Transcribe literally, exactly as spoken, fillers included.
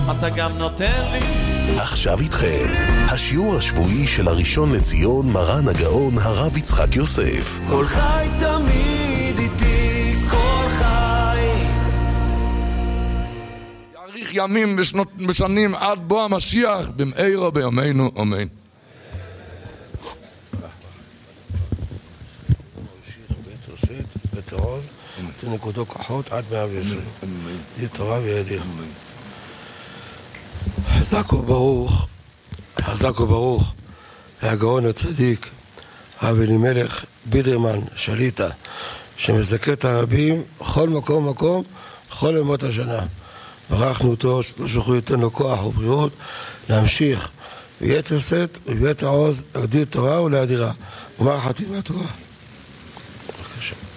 אתה גם נותן לי. עכשיו איתכם, השיעור השבועי של הראשון לציון מרן הגאון הרב יצחק יוסף. כל חי תמיד איתי, כל חי. יאריך ימים בשנות, בשנים עד בוא המשיח, במהרה בימינו, אמן. בתרוז, תנקודו כוחות עד מאה ועשרים. יהיה תורה וידיר. חזק וברוך, חזק וברוך, הגאון הצדיק, הרב אלימלך בידרמן שליטה, שמזכה את הרבים בכל מקום מקום, בכל ימות השנה. ברכנו אותו, שלוחו ייתן לו כוח ובריאות, להמשיך ביתר שאת וביתר עוז, להגדיל תורה ולהדירה. ומר חתימה טובה. בבקשה.